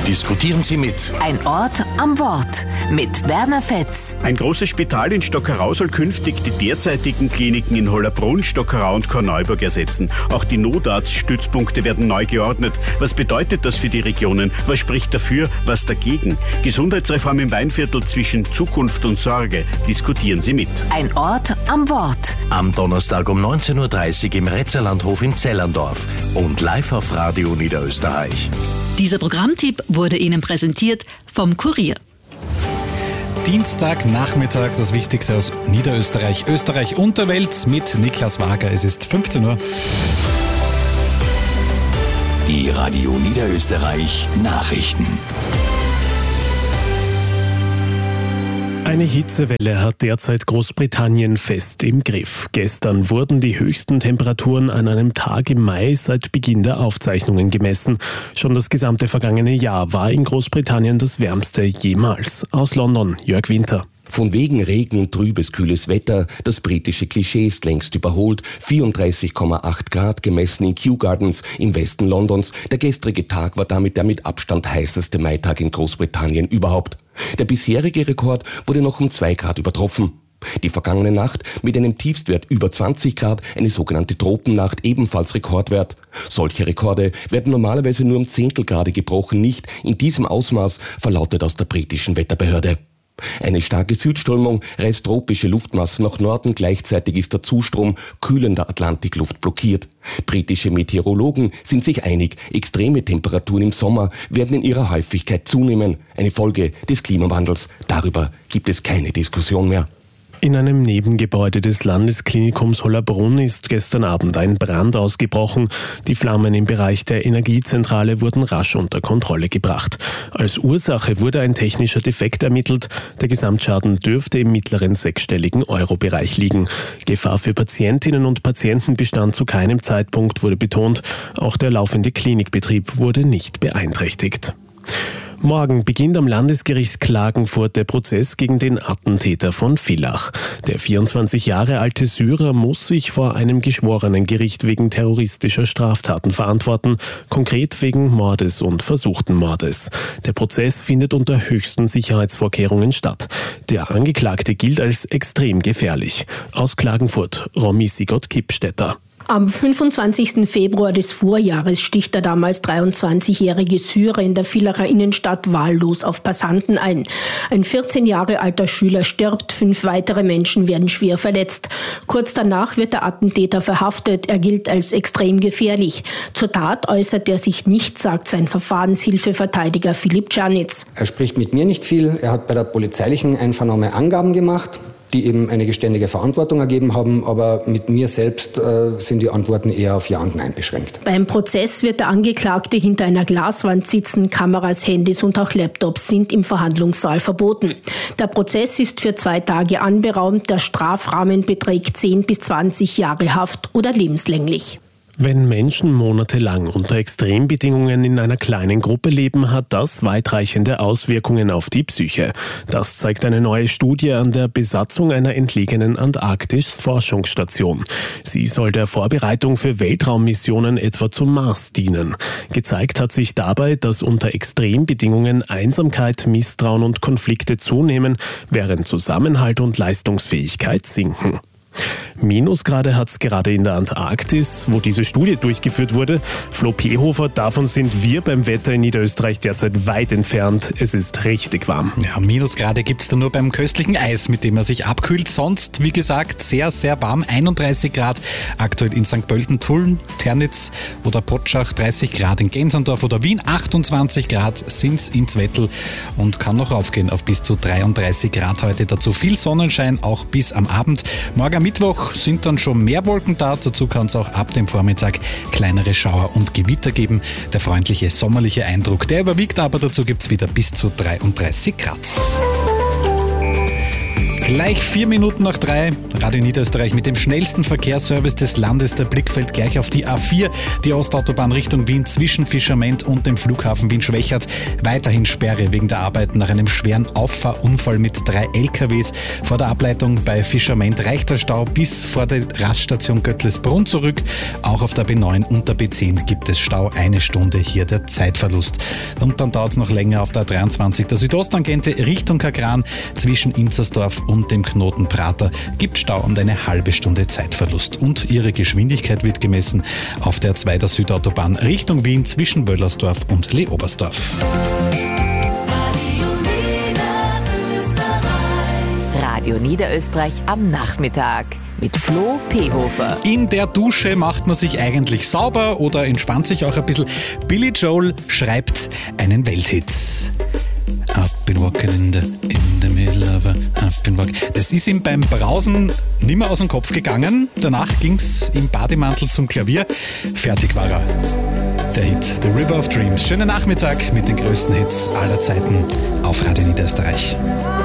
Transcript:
Diskutieren Sie mit. Ein Ort am Wort mit Werner Fetz. Ein großes Spital in Stockerau soll künftig die derzeitigen Kliniken in Hollabrunn, Stockerau und Korneuburg ersetzen. Auch die Notarztstützpunkte werden neu geordnet. Was bedeutet das für die Regionen? Was spricht dafür, was dagegen? Gesundheitsreform im Weinviertel zwischen Zukunft und Sorge. Diskutieren Sie mit. Ein Ort am Wort. Am Donnerstag um 19.30 Uhr im Retzerlandhof in Zellerndorf und live auf Radio Niederösterreich. Dieser Programmtipp wurde Ihnen präsentiert vom Kurier. Dienstagnachmittag, das Wichtigste aus Niederösterreich, Österreich und der Welt mit Niklas Wager. Es ist 15 Uhr. Die Radio Niederösterreich Nachrichten. Eine Hitzewelle hat derzeit Großbritannien fest im Griff. Gestern wurden die höchsten Temperaturen an einem Tag im Mai seit Beginn der Aufzeichnungen gemessen. Schon das gesamte vergangene Jahr war in Großbritannien das wärmste jemals. Aus London, Jörg Winter. Von wegen Regen und trübes, kühles Wetter, das britische Klischee ist längst überholt. 34,8 Grad gemessen in Kew Gardens im Westen Londons. Der gestrige Tag war damit der mit Abstand heißeste Maitag in Großbritannien überhaupt. Der bisherige Rekord wurde noch um 2 Grad übertroffen. Die vergangene Nacht mit einem Tiefstwert über 20 Grad, eine sogenannte Tropennacht, ebenfalls Rekordwert. Solche Rekorde werden normalerweise nur um Zehntelgrade gebrochen, nicht in diesem Ausmaß, verlautet aus der britischen Wetterbehörde. Eine starke Südströmung reißt tropische Luftmassen nach Norden, gleichzeitig ist der Zustrom kühlender Atlantikluft blockiert. Britische Meteorologen sind sich einig, extreme Temperaturen im Sommer werden in ihrer Häufigkeit zunehmen. Eine Folge des Klimawandels. Darüber gibt es keine Diskussion mehr. In einem Nebengebäude des Landesklinikums Hollabrunn ist gestern Abend ein Brand ausgebrochen. Die Flammen im Bereich der Energiezentrale wurden rasch unter Kontrolle gebracht. Als Ursache wurde ein technischer Defekt ermittelt. Der Gesamtschaden dürfte im mittleren sechsstelligen Euro-Bereich liegen. Gefahr für Patientinnen und Patienten bestand zu keinem Zeitpunkt, wurde betont. Auch der laufende Klinikbetrieb wurde nicht beeinträchtigt. Morgen beginnt am Landesgericht Klagenfurt der Prozess gegen den Attentäter von Villach. Der 24 Jahre alte Syrer muss sich vor einem Geschworenengericht wegen terroristischer Straftaten verantworten, konkret wegen Mordes und versuchten Mordes. Der Prozess findet unter höchsten Sicherheitsvorkehrungen statt. Der Angeklagte gilt als extrem gefährlich. Aus Klagenfurt, Romy Sigott-Kippstetter. Am 25. Februar des Vorjahres sticht der damals 23-jährige Syrer in der Villacher Innenstadt wahllos auf Passanten ein. Ein 14 Jahre alter Schüler stirbt, 5 weitere Menschen werden schwer verletzt. Kurz danach wird der Attentäter verhaftet. Er gilt als extrem gefährlich. Zur Tat äußert er sich nicht, sagt sein Verfahrenshilfeverteidiger Philipp Czernitz. Er spricht mit mir nicht viel. Er hat bei der polizeilichen Einvernahme Angaben gemacht, die eben eine geständige Verantwortung ergeben haben, aber mit mir selbst sind die Antworten eher auf Ja und Nein beschränkt. Beim Prozess wird der Angeklagte hinter einer Glaswand sitzen. Kameras, Handys und auch Laptops sind im Verhandlungssaal verboten. Der Prozess ist für 2 Tage anberaumt. Der Strafrahmen beträgt 10 bis 20 Jahre Haft oder lebenslänglich. Wenn Menschen monatelang unter Extrembedingungen in einer kleinen Gruppe leben, hat das weitreichende Auswirkungen auf die Psyche. Das zeigt eine neue Studie an der Besatzung einer entlegenen Antarktis-Forschungsstation. Sie soll der Vorbereitung für Weltraummissionen etwa zum Mars dienen. Gezeigt hat sich dabei, dass unter Extrembedingungen Einsamkeit, Misstrauen und Konflikte zunehmen, während Zusammenhalt und Leistungsfähigkeit sinken. Minusgrade hat es gerade in der Antarktis, wo diese Studie durchgeführt wurde. Flo Pehofer, davon sind wir beim Wetter in Niederösterreich derzeit weit entfernt. Es ist richtig warm. Ja, Minusgrade gibt es da nur beim köstlichen Eis, mit dem er sich abkühlt. Sonst, wie gesagt, sehr, sehr warm. 31 Grad aktuell in St. Pölten, Tulln, Ternitz oder Potschach, 30 Grad in Gensandorf oder Wien, 28 Grad sind es in Zwettl und kann noch raufgehen auf bis zu 33 Grad heute. Dazu viel Sonnenschein, auch bis am Abend. Morgen Mittwoch sind dann schon mehr Wolken da. Dazu kann es auch ab dem Vormittag kleinere Schauer und Gewitter geben. Der freundliche sommerliche Eindruck, der überwiegt, aber dazu gibt es wieder bis zu 33 Grad. Gleich 4 Minuten nach 3, Radio Niederösterreich mit dem schnellsten Verkehrsservice des Landes. Der Blick fällt gleich auf die A4, die Ostautobahn Richtung Wien zwischen Fischerment und dem Flughafen Wien-Schwechat. Weiterhin Sperre wegen der Arbeiten nach einem schweren Auffahrunfall mit 3 LKWs. Vor der Ableitung bei Fischerment reicht der Stau bis vor der Raststation Göttlesbrunn zurück. Auch auf der B9 und der B10 gibt es Stau, 1 Stunde hier der Zeitverlust. Und dann dauert es noch länger auf der 23 der Südosttangente Richtung Kagran zwischen Inzersdorf und dem Knoten Prater gibt Stau und eine halbe Stunde Zeitverlust. Und ihre Geschwindigkeit wird gemessen auf der 2 der Südautobahn Richtung Wien zwischen Wöllersdorf und Leobersdorf. Radio Niederösterreich am Nachmittag mit Flo Pehofer. In der Dusche macht man sich eigentlich sauber oder entspannt sich auch ein bisschen. Billy Joel schreibt einen Welthit. I've been walking in the middle of I've been walking. Das ist ihm beim Brausen nicht mehr aus dem Kopf gegangen. Danach ging's im Bademantel zum Klavier. Fertig war er. Der Hit The River of Dreams. Schönen Nachmittag mit den größten Hits aller Zeiten auf Radio Niederösterreich.